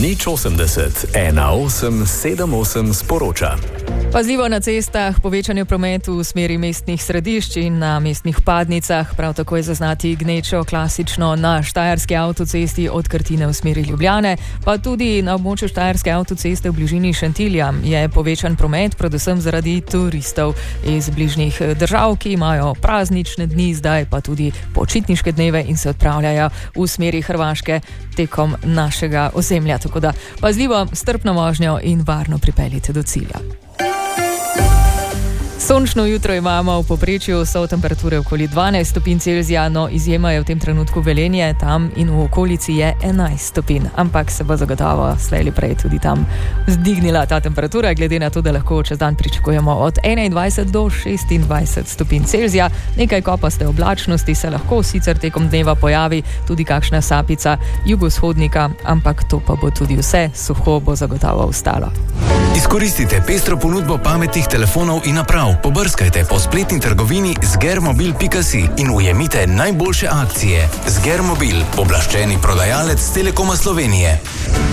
080 1878 sporoča. Pazljivo na cestah, povečanje prometu v smeri mestnih središč in na mestnih vpadnicah, prav tako je zaznati gnečo klasično na štajerski avtocesti od Krtine v smeri Ljubljane, pa tudi na območju štajerske avtoceste v bližini Šentilja je povečan promet, predvsem zaradi turistov iz bližnjih držav, ki imajo praznične dni, zdaj pa tudi počitniške dneve in se odpravljajo v smeri Hrvaške tekom našega ozemlja. Tako da pazljivo, strpno vožnjo in varno pripeljite do cilja. Sončno jutro imamo, v povprečju so temperature okoli 12 stopinj Celzija, no izjema je v tem trenutku Velenje, tam in v okolici je 11 stopinj, ampak se bo zagotovo slej ali prej tudi tam vzdignila ta temperatura, glede na to, da lahko čez dan pričakujemo od 21 do 26 stopinj Celzija. Nekaj kopaste oblačnosti se lahko sicer tekom dneva pojavi, tudi kakšna sapica jugovzhodnika, ampak to pa bo tudi vse, suho bo zagotovo ostalo. Izkoristite pestro ponudbo pametnih telefonov in naprav. Pobrskajte po spletni trgovini zgermobil.si in ujemite najboljše akcije. Zgermobil, pooblaščeni prodajalec Telekoma Slovenije.